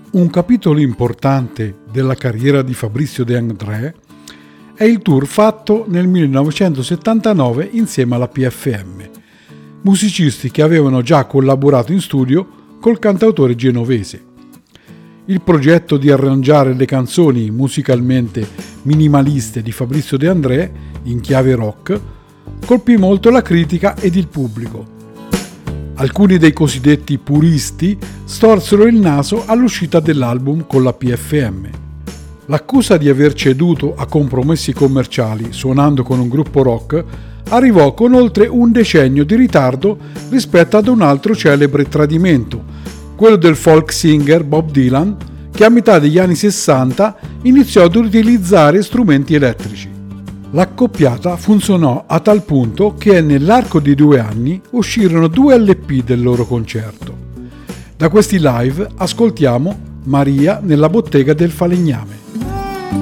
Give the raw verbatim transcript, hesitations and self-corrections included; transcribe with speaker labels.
Speaker 1: Un capitolo importante della carriera di Fabrizio De André è il tour fatto nel millenovecentosettantanove insieme alla P F M, musicisti che avevano già collaborato in studio col cantautore genovese. Il progetto di arrangiare le canzoni musicalmente minimaliste di Fabrizio De André in chiave rock colpì molto la critica ed il pubblico. Alcuni dei cosiddetti puristi storsero il naso all'uscita dell'album con la P F M. L'accusa di aver ceduto a compromessi commerciali suonando con un gruppo rock arrivò con oltre un decennio di ritardo rispetto ad un altro celebre tradimento, quello del folk singer Bob Dylan, che a metà degli anni sessanta iniziò ad utilizzare strumenti elettrici. L'accoppiata funzionò a tal punto che nell'arco di due anni uscirono due L P del loro concerto. Da questi live ascoltiamo Maria nella bottega del falegname.